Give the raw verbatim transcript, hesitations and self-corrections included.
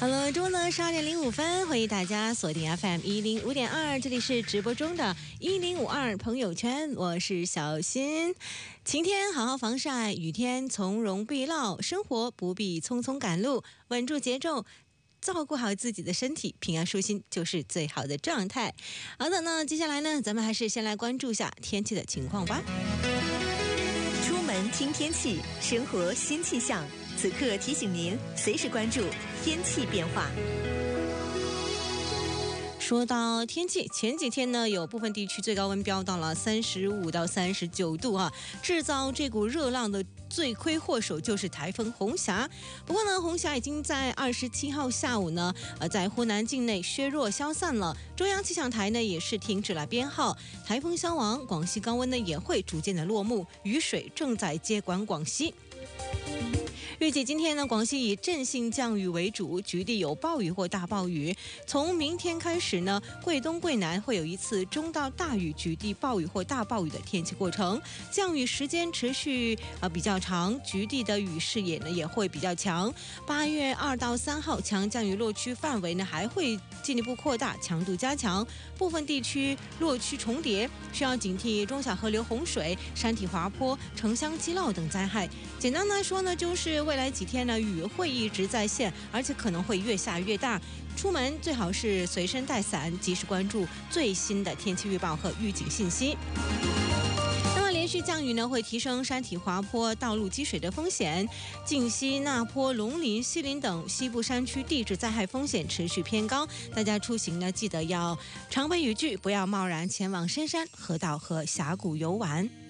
好了，中呢十二点零五分，欢迎大家锁定 F M 一零五点二，这里是直播中的一零五二朋友圈，我是小新。晴天好好防晒，雨天从容避涝，生活不必匆匆赶路，稳住节奏。照顾好自己的身体，平安舒心就是最好的状态。好的，那接下来呢，咱们还是先来关注一下天气的情况吧。 出门听天气，生活新气象。此刻提醒您，随时关注天气变化。 说到天气，前几天呢，有部分地区最高温飙到了三十五到三十九度啊，制造这股热浪的罪魁祸首就是台风红霞。不过呢，红霞已经在二十七号下午呢，呃，在湖南境内削弱消散了。中央气象台呢也是停止了编号，台风消亡，广西高温呢也会逐渐的落幕，雨水正在接管广西。预计今天呢，广西以阵性降雨为主，局地有暴雨或大暴雨。从明天开始呢，桂东、桂南会有一次中到大雨、局地暴雨或大暴雨的天气过程，降雨时间持续呃比较长，局地的雨势也呢也会比较强。八月二到三号，强降雨落区范围呢还会进一步扩大，强度加强，部分地区落区重叠，需要警惕中小河流洪水、山体滑坡、城乡积涝等灾害。简单来说呢，就是未来几天呢，雨会一直在线，而且可能会越下越大。出门最好是随身带伞，及时关注最新的天气预报和预警信息。那么连续降雨呢，会提升山体滑坡、道路积水的风险。晋西、那坡、龙林、西林等西部山区地质灾害风险持续偏高，大家出行呢记得要常备雨具，不要贸然前往深山、河道和峡谷游玩。